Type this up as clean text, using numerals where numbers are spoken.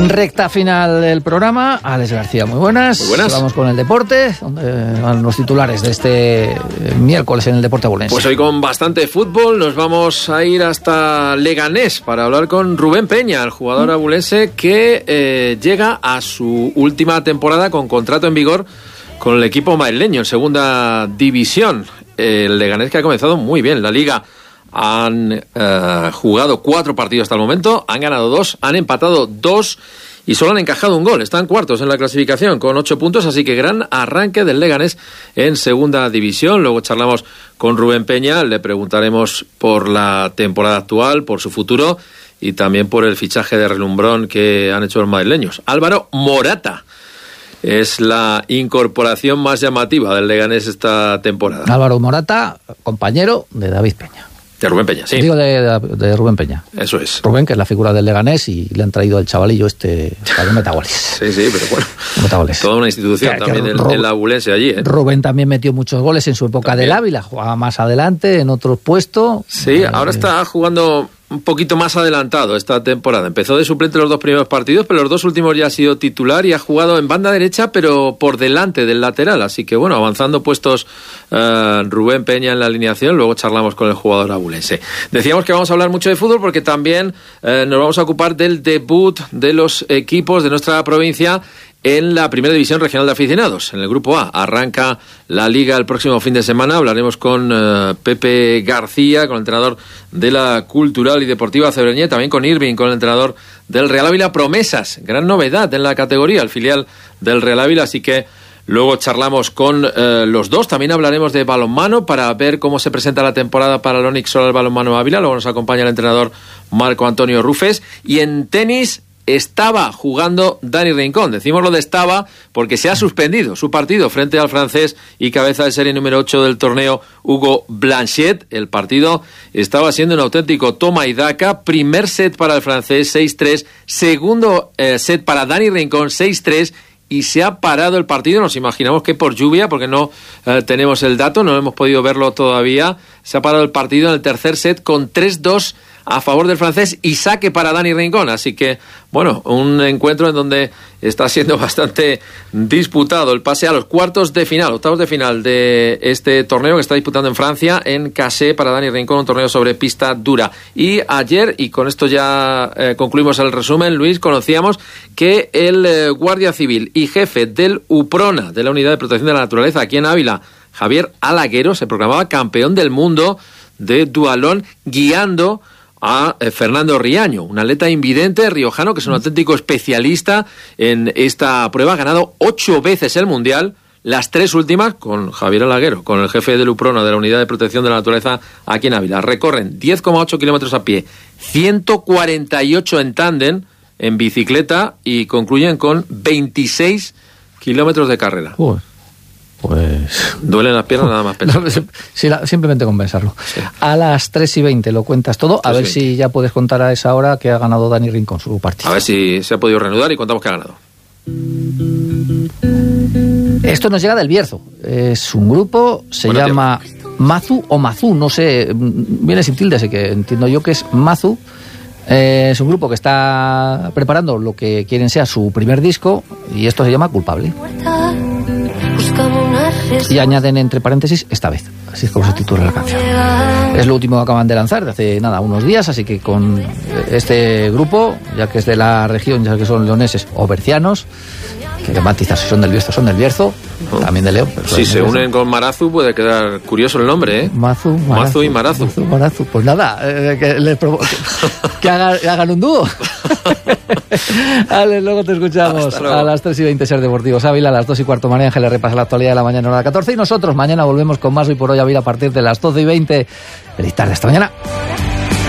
Recta final del programa. Alex García, muy buenas. Muy buenas. Vamos con el deporte, donde van los titulares de este miércoles en el deporte abulense. Pues hoy con bastante fútbol nos vamos a ir hasta Leganés para hablar con Rubén Peña, el jugador abulense que llega a su última temporada con contrato en vigor con el equipo madrileño en segunda división. El Leganés que ha comenzado muy bien la liga. Han jugado 4 partidos hasta el momento, han ganado 2, han empatado 2 y solo han encajado un gol. Están cuartos en la clasificación con 8 puntos, así que gran arranque del Leganés en segunda división. Luego charlamos con Rubén Peña, le preguntaremos por la temporada actual, por su futuro y también por el fichaje de relumbrón que han hecho los madrileños. Álvaro Morata es la incorporación más llamativa del Leganés esta temporada. Álvaro Morata, compañero de David Peña. De Rubén Peña, sí. Digo de Rubén Peña. Eso es. Rubén, que es la figura del Leganés, y le han traído al chavalillo para que meta goles. Sí, pero bueno. Meta goles. Toda una institución también el abulense allí, ¿eh? Rubén también metió muchos goles en su época del Ávila. Jugaba más adelante, en otro puesto. Sí, ahora está jugando un poquito más adelantado esta temporada. Empezó de suplente los 2 primeros partidos, pero los 2 últimos ya ha sido titular y ha jugado en banda derecha, pero por delante del lateral. Así que bueno, avanzando puestos Rubén Peña en la alineación. Luego charlamos con el jugador abulense. Decíamos que vamos a hablar mucho de fútbol porque también nos vamos a ocupar del debut de los equipos de nuestra provincia en la primera división regional de aficionados, en el grupo A. Arranca la liga el próximo fin de semana. Hablaremos con Pepe García, con el entrenador de la Cultural y Deportiva Cebreñé, también con Irving, con el entrenador del Real Ávila Promesas. Gran novedad en la categoría, el filial del Real Ávila, así que luego charlamos con los dos. También hablaremos de balonmano para ver cómo se presenta la temporada para el Onix Solar Balonmano Ávila. Luego nos acompaña el entrenador Marco Antonio Rufes. Y en tenis estaba jugando Dani Rincón. Decimos lo de estaba porque se ha suspendido su partido frente al francés y cabeza de serie número 8 del torneo, Hugo Blanchet. El partido estaba siendo un auténtico toma y daca. Primer set para el francés, 6-3. Segundo set para Dani Rincón, 6-3. Y se ha parado el partido. Nos imaginamos que por lluvia, porque no tenemos el dato, no hemos podido verlo todavía. Se ha parado el partido en el tercer set con 3-2 a favor del francés y saque para Dani Rincón. Así que, bueno, un encuentro en donde está siendo bastante disputado el pase a los octavos de final de este torneo que está disputando en Francia, en Cassé, para Dani Rincón, un torneo sobre pista dura. Y ayer, y con esto ya concluimos el resumen, Luis, conocíamos que el guardia civil y jefe del UPRONA, de la Unidad de Protección de la Naturaleza, aquí en Ávila, Javier Alaguero, se proclamaba campeón del mundo de dualón guiando a Fernando Riaño, un atleta invidente riojano que es un auténtico especialista en esta prueba. Ha ganado 8 veces el Mundial, las 3 últimas con Javier Alaguero, con el jefe del UPRONA, de la Unidad de Protección de la Naturaleza aquí en Ávila. Recorren 10,8 kilómetros a pie, 148 en tándem, en bicicleta, y concluyen con 26 kilómetros de carrera. Pues duelen las piernas nada más pensar. Simplemente con pensarlo. Sí. A las 3:20 lo cuentas todo. A ver si ya puedes contar a esa hora que ha ganado Dani Rincón su partido. A ver si se ha podido reanudar y contamos que ha ganado. Esto nos llega del Bierzo. Es un grupo, se llama Mazu o Mazú, no sé, viene sin tilde, así que entiendo yo que es Mazu. Es un grupo que está preparando lo que quieren sea su primer disco, y esto se llama Culpable. Y añaden entre paréntesis esta vez, así es como se titula la canción. Es lo último que acaban de lanzar de hace unos días, así que con este grupo, ya que es de la región, ya que son leoneses o bercianos, que matizar si son del Bierzo, también de León. Si se unen con Marazu puede quedar curioso el nombre, ¿eh? Mazu y Marazu. Pues nada, que hagan un dúo. Ale, luego te escuchamos a las 3:20 Ser Deportivos Ávila, a las 2:15 María Ángeles repasa la actualidad de la mañana hora 14, y nosotros mañana volvemos con más Hoy por Hoy Ávila a partir de las 12:20. Feliz tarde, hasta mañana.